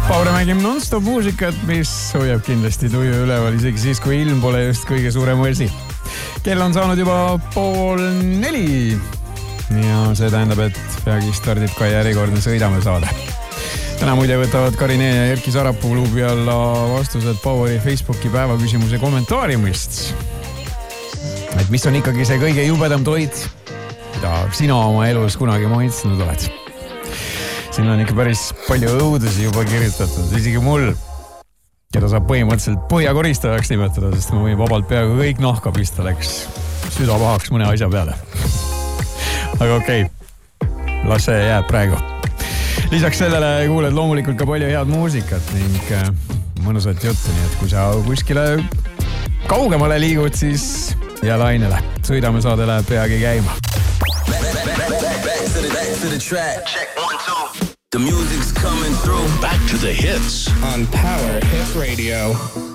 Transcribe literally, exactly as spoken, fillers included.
Paure mängib non-stop muusikat, mis hoiab kindlasti tuju üleval isegi siis, kui ilm pole just kõige suurem asi. Kell on saanud juba pool neli ja see tähendab, et peagi stardib ka järjekordne Sõidame saade. Täna muide võtavad Karine ja Erki Sarapuu luubi alla vastused Poweri Facebooki päevaküsimuse kommentaariumist. Et mis on ikkagi see kõige jubedam toit, mida sina oma elus kunagi maitsnud oled. Siin on ikka päris palju õudusi juba kirjutatud, isegi mul, keda saab põhimõtteliselt põhjakoristajaks nimetada, sest ma võin vabalt peaaegu kõik nahka pista, läks süda pahaks mõne asja peale. Aga okei, okay. Las see jääb praegu. Lisaks sellele kuuled loomulikult ka palju head muusikat ning mõnusat juttu, nii et kui sa kuskile kaugemale liigud, siis ja lainele. Sõidame saade läheb peagi käima. The music's coming through. Back to the hits on Power Hit Radio.